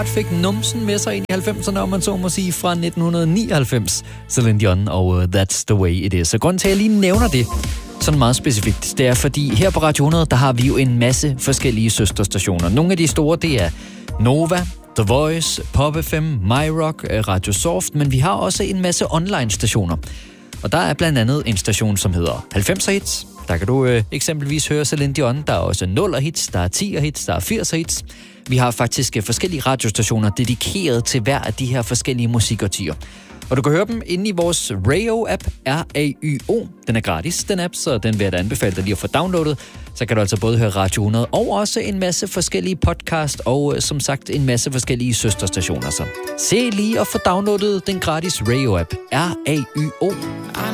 fik numsen med sig ind i 90'erne, om man så må sige, fra 1999. Celine Dion og That's the Way It Is. Så grunden til, at jeg lige nævner det sådan meget specifikt, det er fordi her på Radio 100, der har vi jo en masse forskellige søsterstationer. Nogle af de store, det er Nova, The Voice, Pop FM, MyRock, Radio Soft, men vi har også en masse online-stationer. Og der er blandt andet en station, som hedder 90'er Hits. Der kan du eksempelvis høre Celine Dion. Der er også 0'er hits, der er 10'er hits, der er 80'er hits. Vi har faktisk forskellige radiostationer dedikeret til hver af de her forskellige musikårtier. Og du kan høre dem inde i vores Rayo-app, R-A-Y-O. Den er gratis, den app, så den vil jeg da anbefale dig lige at få downloadet. Så kan du altså både høre Radio 100 og også en masse forskellige podcast og som sagt en masse forskellige søsterstationer. Så se lige at få downloadet den gratis Rayo-app, R-A-Y-O.